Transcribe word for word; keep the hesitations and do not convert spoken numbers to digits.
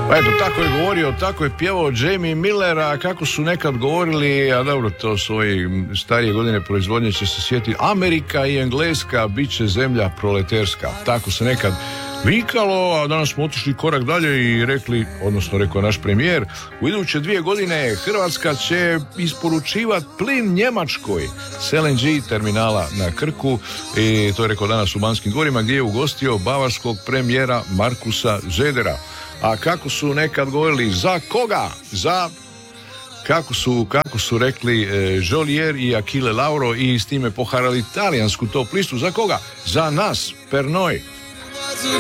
Pa eto, tako je govorio, tako je pjevao Jamie Miller, a kako su nekad govorili, a dobro, to su ovi starije godine proizvodnje će se sjetiti, Amerika i Engleska bit će zemlja proleterska. Tako se nekad vikalo, a danas smo otišli korak dalje i rekli, odnosno rekao naš premijer, u iduće dvije godine Hrvatska će isporučivati plin Njemačkoj s L N G terminala na Krku, i to je rekao danas u Banskim dvorima, gdje je ugostio bavarskog premijera Markusa Zedera. A kako su nekad govorili, za koga? Za, kako su, kako su rekli e, Jolier i Achille Lauro, i s time poharali talijansku top listu, za koga? Za nas, per noi.